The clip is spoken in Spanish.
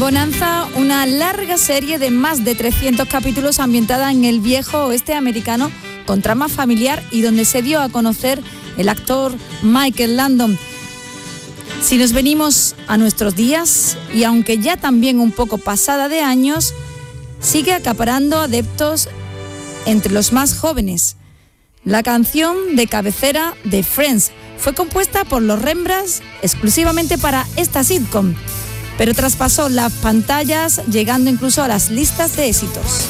Bonanza, una larga serie de más de 300 capítulos ambientada en el viejo oeste americano con trama familiar y donde se dio a conocer el actor Michael Landon. Si nos venimos a nuestros días, y aunque ya también un poco pasada de años, sigue acaparando adeptos entre los más jóvenes. La canción de cabecera de Friends fue compuesta por los Rembrandts exclusivamente para esta sitcom, pero traspasó las pantallas llegando incluso a las listas de éxitos.